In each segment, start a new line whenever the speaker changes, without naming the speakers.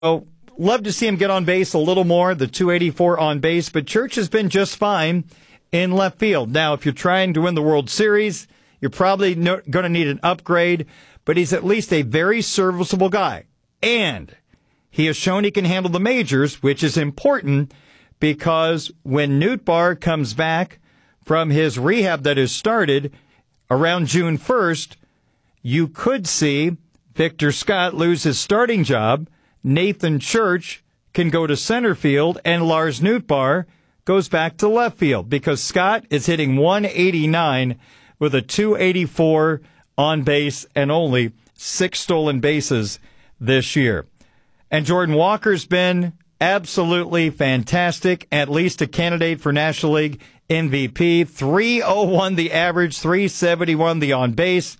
love to see him get on base a little more, the 284 on base, but Church has been just fine in left field. Now, if you're trying to win the World Series, you're probably going to need an upgrade, but he's at least a very serviceable guy. And he has shown he can handle the majors, which is important because when Nootbaar comes back from his rehab that has started around June 1st, you could see Victor Scott lose his starting job. Nathan Church can go to center field, and Lars Nootbaar goes back to left field because Scott is hitting 189 with a 284 on base and only 6 stolen bases this year. And Jordan Walker's been absolutely fantastic, at least a candidate for National League MVP. 301 the average, 371 the on base,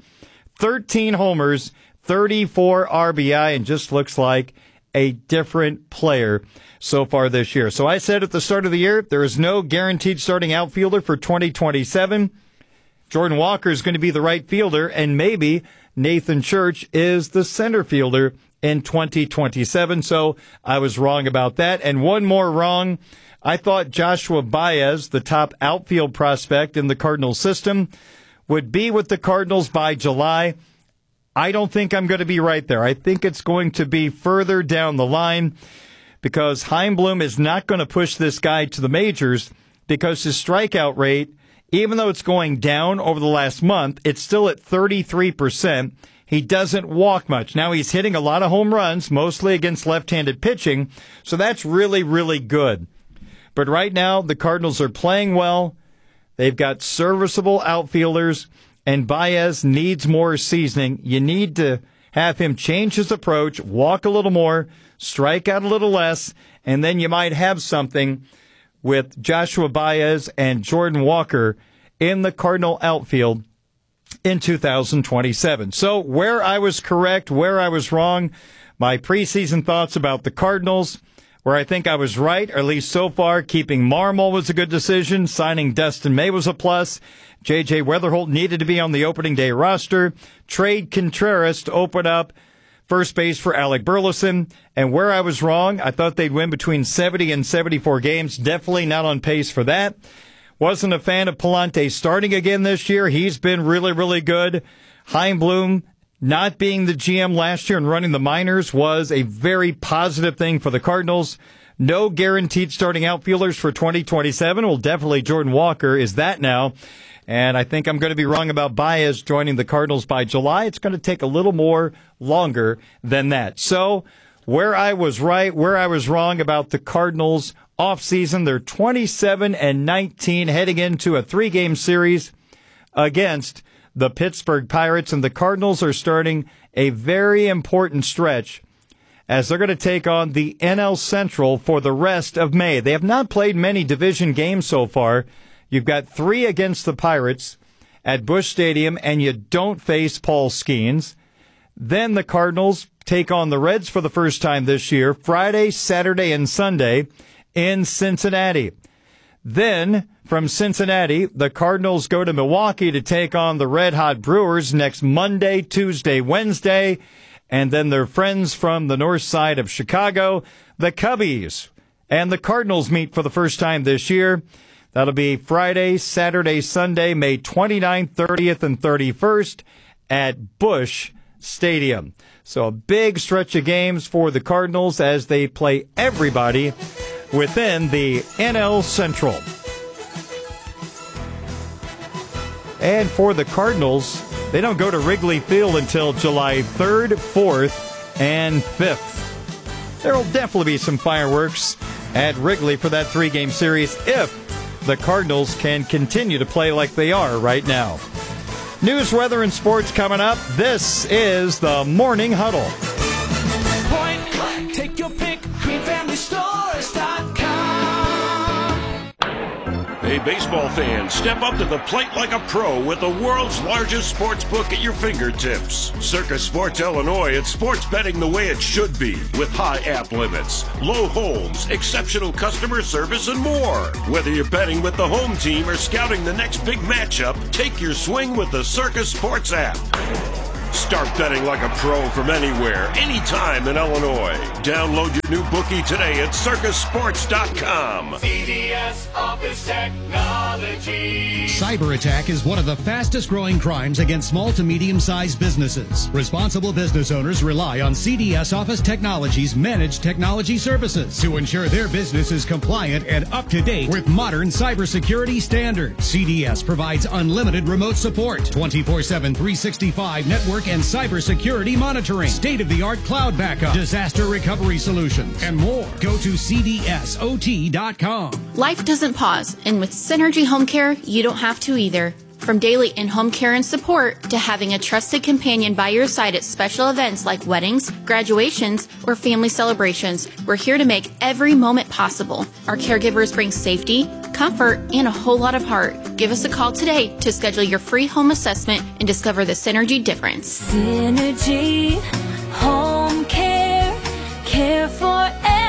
13 homers, 34 RBI, and just looks like a different player so far this year. So I said at the start of the year, there is no guaranteed starting outfielder for 2027. Jordan Walker is going to be the right fielder, and maybe Nathan Church is the center fielder in 2027. So I was wrong about that. And one more wrong. I thought Joshua Baez, the top outfield prospect in the Cardinals system, would be with the Cardinals by July. I don't think I'm going to be right there. I think it's going to be further down the line because Chaim Bloom is not going to push this guy to the majors because his strikeout rate, even though it's going down over the last month, it's still at 33%. He doesn't walk much. Now he's hitting a lot of home runs, mostly against left-handed pitching, so that's really, really good. But right now, the Cardinals are playing well. They've got serviceable outfielders, and Baez needs more seasoning. You need to have him change his approach, walk a little more, strike out a little less, and then you might have something with Joshua Baez and Jordan Walker in the Cardinal outfield in 2027. So where I was correct, where I was wrong, my preseason thoughts about the Cardinals, where I think I was right, or at least so far, keeping Marmol was a good decision. Signing Dustin May was a plus. J.J. Weatherholt needed to be on the opening day roster. Trade Contreras to open up first base for Alec Burleson. And where I was wrong, I thought they'd win between 70 and 74 games. Definitely not on pace for that. Wasn't a fan of Palante starting again this year. He's been really, really good. Chaim Bloom not being the GM last year and running the minors was a very positive thing for the Cardinals. No guaranteed starting outfielders for 2027. Well, definitely Jordan Walker is that now. And I think I'm going to be wrong about Baez joining the Cardinals by July. It's going to take a little more longer than that. So where I was right, where I was wrong about the Cardinals offseason, they're 27-19 heading into a 3-game series against the Pittsburgh Pirates, and the Cardinals are starting a very important stretch as they're going to take on the NL Central for the rest of May. They have not played many division games so far. You've got 3 against the Pirates at Busch Stadium, and you don't face Paul Skeens. Then the Cardinals take on the Reds for the first time this year, Friday, Saturday, and Sunday in Cincinnati. Then, from Cincinnati, the Cardinals go to Milwaukee to take on the Red Hot Brewers next Monday, Tuesday, Wednesday, and then their friends from the north side of Chicago, the Cubbies, and the Cardinals meet for the first time this year. That'll be Friday, Saturday, Sunday, May 29th, 30th, and 31st at Busch Stadium. So a big stretch of games for the Cardinals as they play everybody within the NL Central. And for the Cardinals, they don't go to Wrigley Field until July 3rd, 4th, and 5th. There will definitely be some fireworks at Wrigley for that 3-game series if the Cardinals can continue to play like they are right now. News, weather, and sports coming up. This is the Morning Huddle.
Point, take your pick, greenfamilystores.com.
Hey, baseball fans, step up to the plate like a pro with the world's largest sports book at your fingertips. Circa Sports Illinois, it's sports betting the way it should be, with high app limits, low holds, exceptional customer service, and more. Whether you're betting with the home team or scouting the next big matchup, take your swing with the Circa Sports app. Start betting like a pro from anywhere, anytime in Illinois. Download your new bookie today at circusports.com.
CDS Office Technology.
Cyber attack is one of the fastest growing crimes against small to medium-sized businesses. Responsible business owners rely on CDS Office Technology's managed technology services to ensure their business is compliant and up to date with modern cybersecurity standards. CDS provides unlimited remote support, 24/7, 365 network and cybersecurity monitoring, state-of-the-art cloud backup, disaster recovery solutions, and more. Go to cdsot.com.
Life doesn't pause, and with Synergy Home Care, you don't have to either. From daily in-home care and support to having a trusted companion by your side at special events like weddings, graduations, or family celebrations, we're here to make every moment possible. Our caregivers bring safety, comfort, and a whole lot of heart. Give us a call today to schedule your free home assessment and discover the Synergy difference.
Synergy Home Care, care for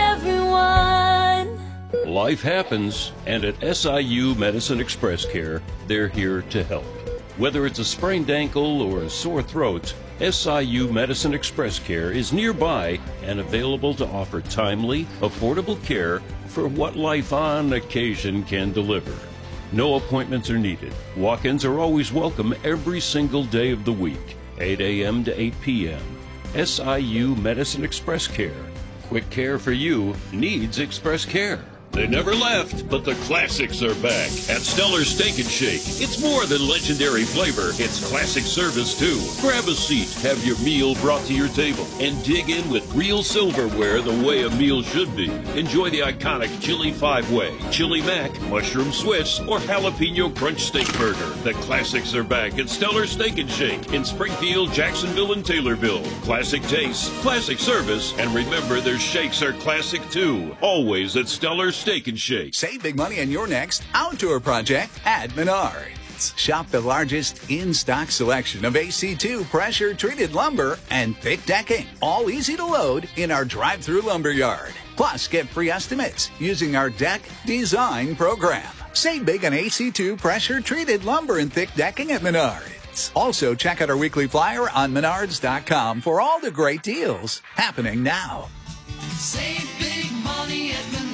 everyone.
Life happens, and at SIU Medicine Express Care, they're here to help. Whether it's a sprained ankle or a sore throat, SIU Medicine Express Care is nearby and available to offer timely, affordable care for what life on occasion can deliver. No appointments are needed. Walk-ins are always welcome every single day of the week, 8 a.m. to 8 p.m. SIU Medicine Express Care. Quick care for you needs express care. They never left, but the classics are back at Stellar Steak and Shake. It's more than legendary flavor, it's classic service too. Grab a seat, have your meal brought to your table, and dig in with real silverware the way a meal should be. Enjoy the iconic Chili 5-Way, Chili Mac, Mushroom Swiss, or Jalapeno Crunch Steak Burger. The classics are back at Stellar Steak and Shake in Springfield, Jacksonville, and Taylorville. Classic taste, classic service, and remember their shakes are classic too. Always at Stellar Steak and Shake.
Save big money on your next outdoor project at Menards. Shop the largest in-stock selection of AC2 pressure-treated lumber and thick decking, all easy to load in our drive-through lumber yard. Plus, get free estimates using our deck design program. Save big on AC2 pressure-treated lumber and thick decking at Menards. Also, check out our weekly flyer on Menards.com for all the great deals happening now.
Save big money at Menards.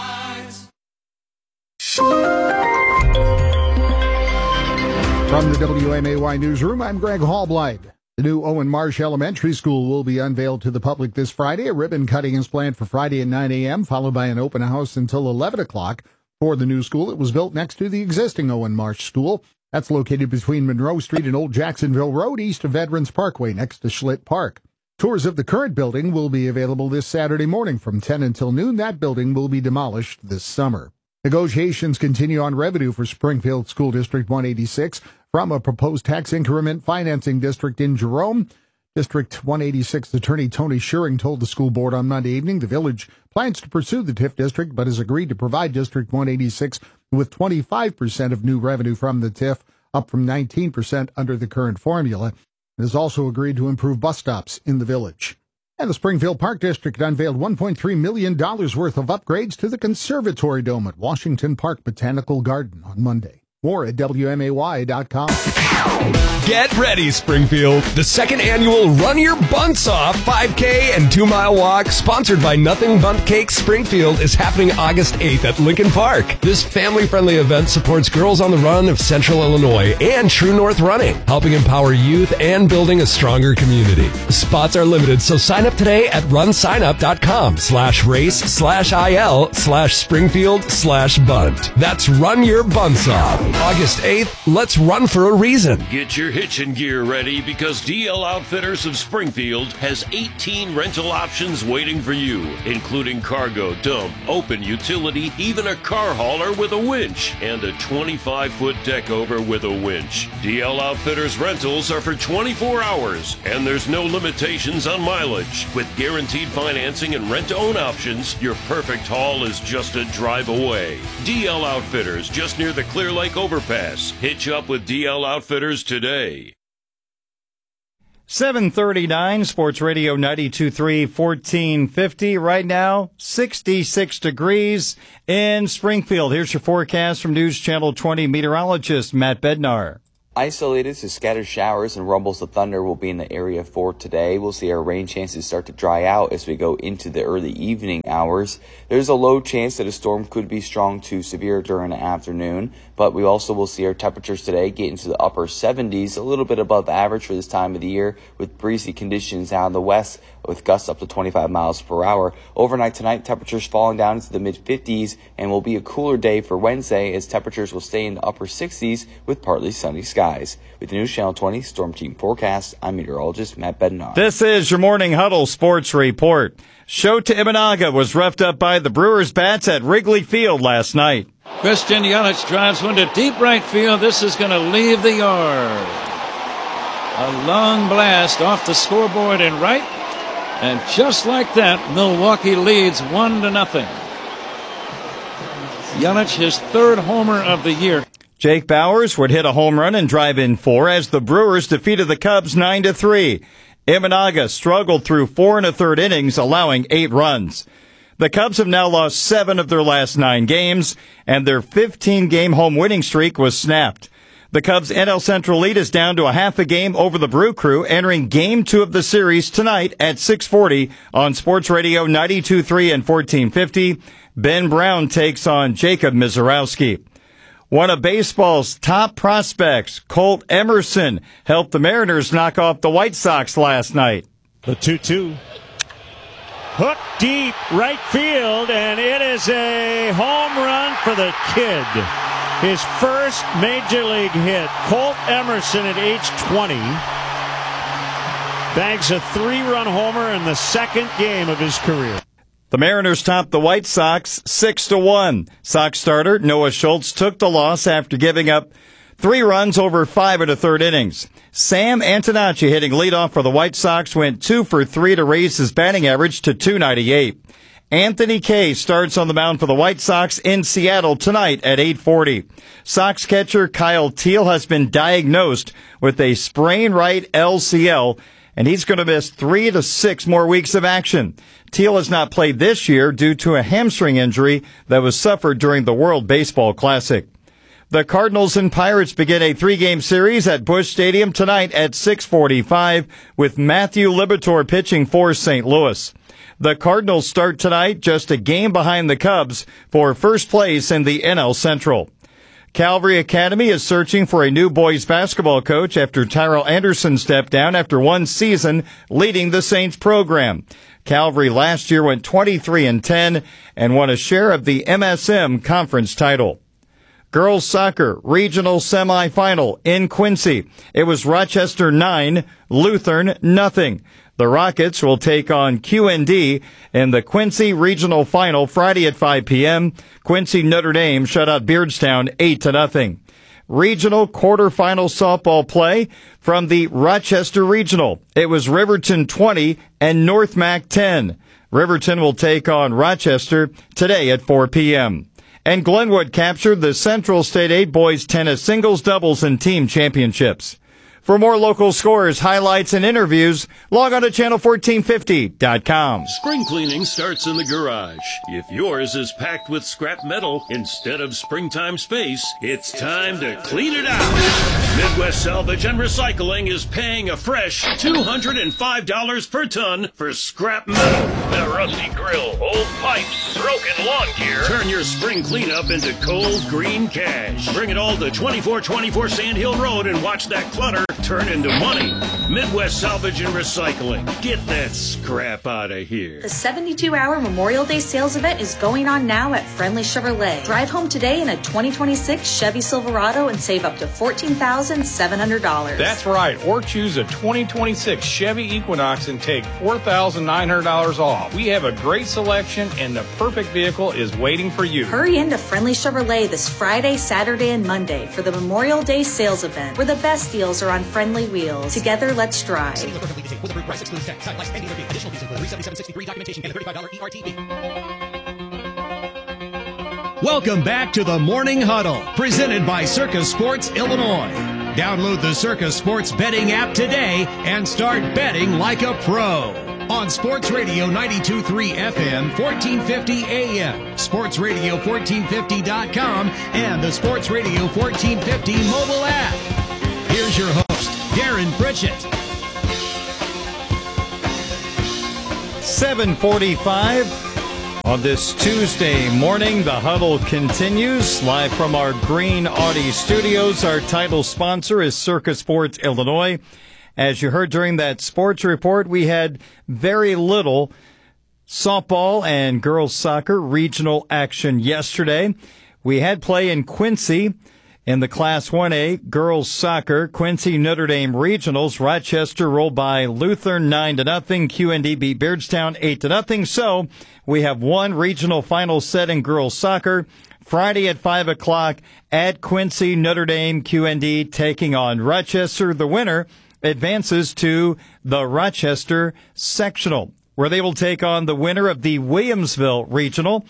From the WMAY Newsroom, I'm Greg Hallblight. The new Owen Marsh Elementary School will be unveiled to the public this Friday. A ribbon cutting is planned for Friday at 9 a.m., followed by an open house until 11 o'clock for the new school. It was built next to the existing Owen Marsh School. That's located between Monroe Street and Old Jacksonville Road, east of Veterans Parkway, next to Schlitt Park. Tours of the current building will be available this Saturday morning from 10 until noon. That building will be demolished this summer. Negotiations continue on revenue for Springfield School District 186 from a proposed tax increment financing district in Jerome. District 186 Attorney Tony Schuring told the school board on Monday evening the village plans to pursue the TIF district, but has agreed to provide District 186 with 25% of new revenue from the TIF, up from 19% under the current formula. It has also agreed to improve bus stops in the village. And the Springfield Park District unveiled $1.3 million worth of upgrades to the Conservatory Dome at Washington Park Botanical Garden on Monday. More at WMAY.com.
Get ready, Springfield. The second annual Run Your Bunts Off 5K and 2-mile walk, sponsored by Nothing Bundt Cakes Springfield, is happening August 8th at Lincoln Park. This family-friendly event supports Girls on the Run of Central Illinois and True North Running, helping empower youth and building a stronger community. Spots are limited, so sign up today at runsignup.com/race/il/Springfield/Bunt. That's Run Your Bunts Off. August 8th, let's run for a reason.
Get your hitching gear ready because DL Outfitters of Springfield has 18 rental options waiting for you, including cargo, dump, open utility, even a car hauler with a winch, and a 25-foot deck over with a winch. DL Outfitters rentals are for 24 hours, and there's no limitations on mileage. With guaranteed financing and rent-to-own options, your perfect haul is just a drive away. DL Outfitters, just near the Clear Lake Overpass. Hitch up with DL Outfitters today.
739 Sports Radio 92.3, 1450. Right now, 66 degrees in Springfield. Here's your forecast from News Channel 20 meteorologist Matt Bednar.
Isolated to scattered showers and rumbles of thunder will be in the area for today. We'll see our rain chances start to dry out as we go into the early evening hours. There's a low chance that a storm could be strong to severe during the afternoon, but we also will see our temperatures today get into the upper 70s, a little bit above average for this time of the year, with breezy conditions out in the west with gusts up to 25 miles per hour. Overnight tonight, temperatures falling down into the mid-50s, and will be a cooler day for Wednesday as temperatures will stay in the upper 60s with partly sunny skies. With the News Channel 20 Storm Team Forecast, I'm meteorologist Matt Bednar.
This is your Morning Huddle Sports Report. Shota Imanaga was roughed up by the Brewers bats at Wrigley Field last night.
Christian Yelich drives one to deep right field. This is going to leave the yard. A long blast off the scoreboard in right. And just like that, Milwaukee leads 1-0. Yelich, his third homer of the year.
Jake Bauers would hit a home run and drive in 4 as the Brewers defeated the Cubs 9-3. Imanaga struggled through 4 1/3 innings, allowing 8 runs. The Cubs have now lost 7 of their last 9 games, and their 15-game home winning streak was snapped. The Cubs' NL Central lead is down to a half a game over the Brew Crew, entering Game 2 of the series tonight at 6:40 on Sports Radio 92.3 and 1450. Ben Brown takes on Jacob Mizorowski. One of baseball's top prospects, Colt Emerson, helped the Mariners knock off the White Sox last night.
The 2-2. Hook deep right field, and it is a home run for the kid. His first major league hit. Colt Emerson at age 20 bags a 3-run homer in the second game of his career.
The Mariners topped the White Sox 6-1. Sox starter Noah Schultz took the loss after giving up 3 runs over 5 1/3 innings. Sam Antonacci, hitting leadoff for the White Sox, went 2 for 3 to raise his batting average to .298. Anthony Kay starts on the mound for the White Sox in Seattle tonight at 8:40. Sox catcher Kyle Teel has been diagnosed with a sprained right LCL, and he's going to miss 3 to 6 more weeks of action. Teel has not played this year due to a hamstring injury that was suffered during the World Baseball Classic. The Cardinals and Pirates begin a 3-game series at Busch Stadium tonight at 6:45 with Matthew Liberatore pitching for St. Louis. The Cardinals start tonight just a game behind the Cubs for first place in the NL Central. Calvary Academy is searching for a new boys basketball coach after Tyrell Anderson stepped down after 1 season leading the Saints program. Calvary last year went 23-10 and won a share of the MSM conference title. Girls soccer regional semifinal in Quincy. It was Rochester 9, Lutheran nothing. The Rockets will take on QND in the Quincy regional final Friday at 5 p.m. Quincy Notre Dame shut out Beardstown 8-0. Regional quarterfinal softball play from the Rochester Regional. It was Riverton 20 and North Mac 10. Riverton will take on Rochester today at 4 p.m. And Glenwood captured the Central State 8 boys tennis singles, doubles, and team championships. For more local scores, highlights, and interviews, log on to channel1450.com.
Spring cleaning starts in the garage. If yours is packed with scrap metal instead of springtime space, it's time to clean it out. Midwest Salvage and Recycling is paying a fresh $205 per ton for scrap metal. A rusty grill, old pipes, broken lawn gear. Turn your spring cleanup into cold green cash. Bring it all to 2424 Sand Hill Road and watch that clutter turn into money. Midwest Salvage and Recycling. Get that scrap out of here.
The 72-hour Memorial Day sales event is going on now at Friendly Chevrolet. Drive home today in a 2026 Chevy Silverado and save up to $14,700.
That's right. Or choose a 2026 Chevy Equinox and take $4,900 off. We have a great selection and the perfect vehicle is waiting for you.
Hurry into Friendly Chevrolet this Friday, Saturday, and Monday for the Memorial Day sales event, where the best deals are on Friendly Wheels. Together, let's drive.
Welcome back to the Morning Huddle, presented by Circus Sports Illinois. Download the Circus Sports betting app today and start betting like a pro. On Sports Radio 92.3 FM, 1450 AM, sportsradio1450.com, and the Sports Radio 1450 mobile app. Here's your host, Darren Pritchett.
7:45 on this Tuesday morning. The huddle continues live from our Green Audi studios. Our title sponsor is Circa Sports Illinois. As you heard during that sports report, we had very little softball and girls soccer regional action yesterday. We had play in Quincy in the Class 1A girls soccer. Quincy Notre Dame regionals. Rochester rolled by Lutheran 9-0. QND beat Beardstown 8-0. So we have one regional final set in girls soccer. Friday at 5 o'clock at Quincy, Notre Dame, QND taking on Rochester. The winner advances to the Rochester sectional, where they will take on the winner of the Williamsville regional.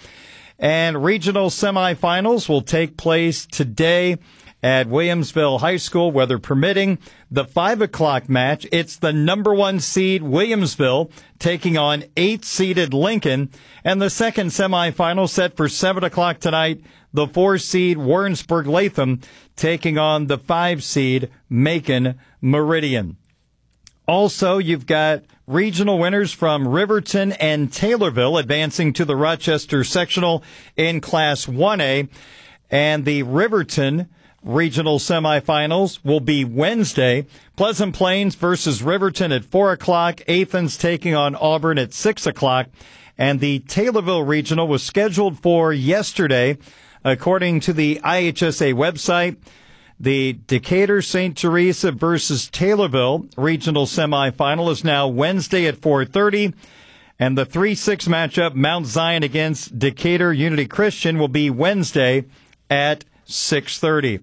And regional semifinals will take place today at Williamsville High School, weather permitting. The 5 o'clock match, it's the number 1 seed Williamsville taking on 8-seeded Lincoln. And the second semifinal set for 7 o'clock tonight, the 4 seed Warrensburg Latham taking on the 5 seed Macon Meridian. Also, you've got regional winners from Riverton and Taylorville advancing to the Rochester sectional in Class 1A. And the Riverton regional semifinals will be Wednesday. Pleasant Plains versus Riverton at 4 o'clock. Athens taking on Auburn at 6 o'clock. And the Taylorville regional was scheduled for yesterday. According to the IHSA website, the Decatur St. Teresa versus Taylorville regional semifinal is now Wednesday at 4:30. And the 3-6 matchup, Mount Zion against Decatur Unity Christian, will be Wednesday at 6:30.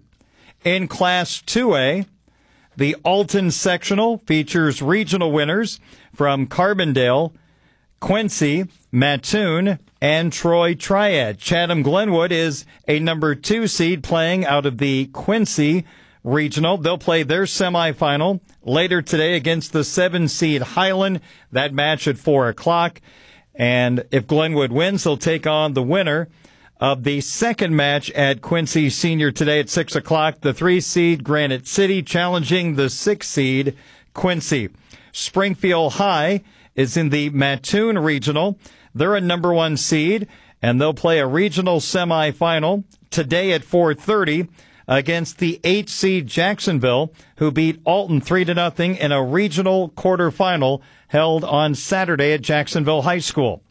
In Class 2A, the Alton sectional features regional winners from Carbondale, Quincy, Mattoon, and Troy Triad. Chatham Glenwood is a number 2 seed playing out of the Quincy regional. They'll play their semifinal later today against the 7 seed Highland. That match at 4 o'clock. And if Glenwood wins, they'll take on the winner of the second match at Quincy Senior today at 6 o'clock. The 3 seed Granite City challenging the 6 seed Quincy. Springfield High is in the Mattoon regional. They're a number 1 seed, and they'll play a regional semifinal today at 4:30 against the 8 seed Jacksonville, who beat Alton 3-0 in a regional quarterfinal held on Saturday at Jacksonville High School.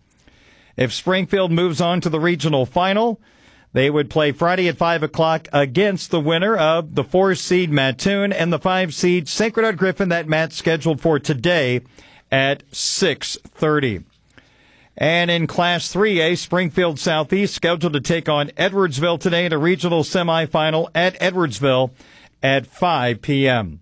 If Springfield moves on to the regional final, they would play Friday at 5 o'clock against the winner of the 4 seed Mattoon and the 5 seed Sacred Heart Griffin. That match scheduled for today at 6:30. And in Class 3A, Springfield Southeast scheduled to take on Edwardsville today in a regional semifinal at Edwardsville at 5 p.m.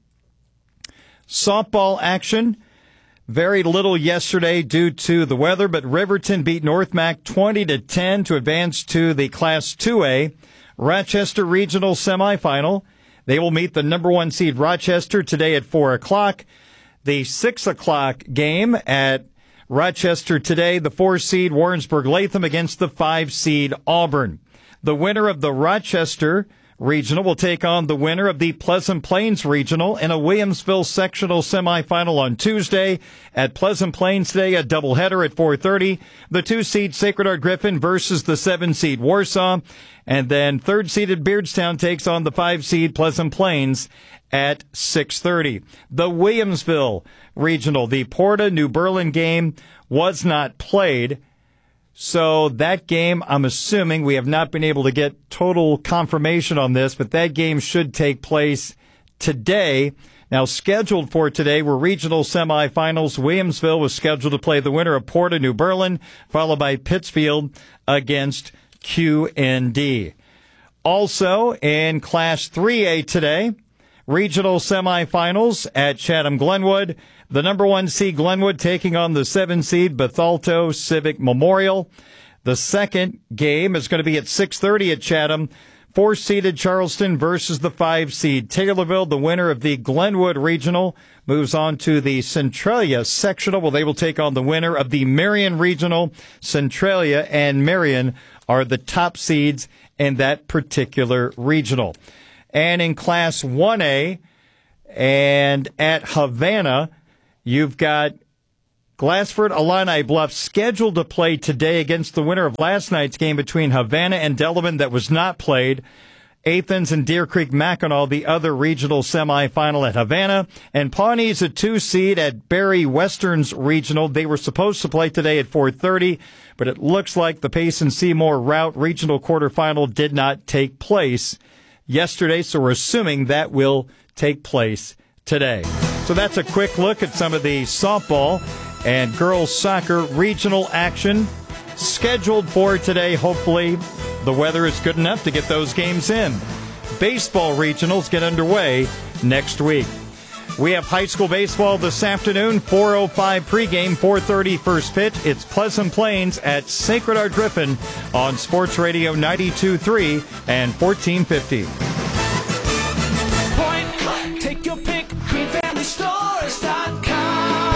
Softball action. Very little yesterday due to the weather, but Riverton beat North Mac 20-10 to advance to the Class 2A Rochester Regional Semifinal. They will meet the number 1 seed Rochester today at 4 o'clock. The 6 o'clock game at Rochester today, the 4 seed Warrensburg Latham against the 5 seed Auburn. The winner of the Rochester Regional will take on the winner of the Pleasant Plains Regional in a Williamsville sectional semifinal on Tuesday. At Pleasant Plains today, a doubleheader at 4:30. The 2 seed Sacred Heart Griffin versus the 7 seed Warsaw. And then 3rd seeded Beardstown takes on the 5 seed Pleasant Plains at 6:30. The Williamsville Regional, the Porta New Berlin game was not played. So that game, I'm assuming, we have not been able to get total confirmation on this, but that game should take place today. Now, scheduled for today were regional semifinals. Williamsville was scheduled to play the winner of Porta New Berlin, followed by Pittsfield against QND. Also, in Class 3A today, regional semifinals at Chatham Glenwood. The number 1 seed Glenwood taking on the 7 seed Bethalto Civic Memorial. The second game is going to be at 6:30 at Chatham. 4-seeded Charleston versus the 5 seed Taylorville. The winner of the Glenwood Regional moves on to the Centralia Sectional. Well, they will take on the winner of the Marion Regional. Centralia and Marion are the top seeds in that particular regional. And in Class 1A, And at Havana, you've got Glassford Illini Bluff scheduled to play today against the winner of last night's game between Havana and Delavan that was not played. Athens and Deer Creek Mackinac, the other regional semifinal at Havana. And Pawnee's a 2 seed at Barry Western's regional. They were supposed to play today at 4:30, but it looks like the Payson Seymour Route regional quarterfinal did not take place yesterday, so we're assuming that will take place today. So that's a quick look at some of the softball and girls soccer regional action scheduled for today. Hopefully the weather is good enough to get those games in. Baseball regionals get underway next week. We have high school baseball this afternoon, 4:05 pregame, 4:30 first pitch. It's Pleasant Plains at Sacred Heart Griffin on Sports Radio 92.3 and 1450.
Point, take your pick, greenfamilystores.com.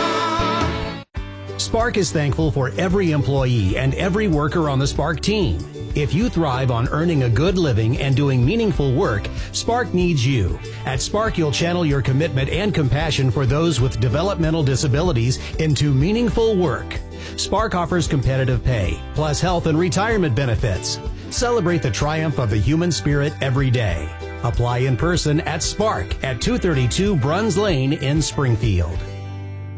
Spark is thankful for every employee and every worker on the Spark team. If you thrive on earning a good living and doing meaningful work, Spark needs you. At Spark, you'll channel your commitment and compassion for those with developmental disabilities into meaningful work. Spark offers competitive pay, plus health and retirement benefits. Celebrate the triumph of the human spirit every day. Apply in person at Spark at 232 Bruns Lane in Springfield.